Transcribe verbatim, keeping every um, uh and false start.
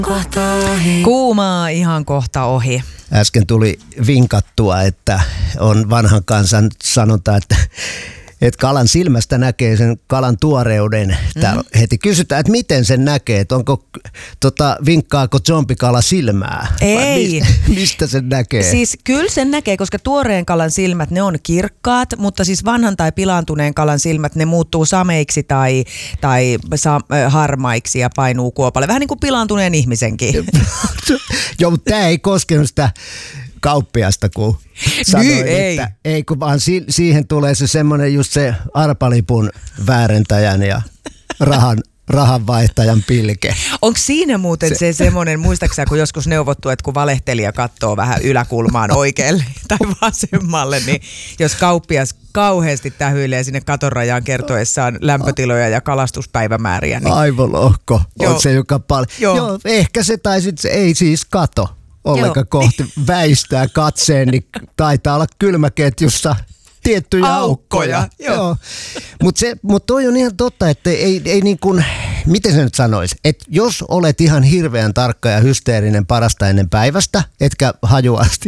Kohta ohi. Kuumaa ihan kohta ohi. Äsken tuli vinkattua, että on vanhan kansan sanonta, että että kalan silmästä näkee sen kalan tuoreuden. Täällä mm. heti kysytään, että miten sen näkee, että onko, tota, vinkkaako zombikala silmää? Ei. Mistä, mistä sen näkee? Siis kyllä sen näkee, koska tuoreen kalan silmät, ne on kirkkaat, mutta siis vanhan tai pilaantuneen kalan silmät, ne muuttuu sameiksi tai, tai sa- harmaiksi ja painuu kuopalle. Vähän niin kuin pilaantuneen ihmisenkin. Joo, mutta tämä ei koskenut sitä kauppiasta, kun sanoin, niin, ei. että ei, kun vaan si- siihen tulee se semmoinen just se arpalipun väärentäjän ja rahan, rahanvaihtajan pilke. Onko siinä muuten se, se semmoinen, muistaakseni kun joskus neuvottu, että kun valehtelija katsoo vähän yläkulmaan oikealle tai vasemmalle, niin jos kauppias kauheasti tähyilee sinne katorajaan kertoessaan lämpötiloja ja kalastuspäivämääriä. Niin... Aivolohko Joo. on se, joka paljon. Joo. Joo, ehkä se tai sitten se ei siis kato ollenkaan Joo. kohti väistää katseen, niin taitaa olla kylmäketjussa tiettyjä aukkoja. aukkoja. Joo. Mutta mut toi on ihan totta, että ei, ei niin kuin, miten se nyt sanoisi, että jos olet ihan hirveän tarkka ja hysteerinen parasta ennen päivästä, etkä hajuasti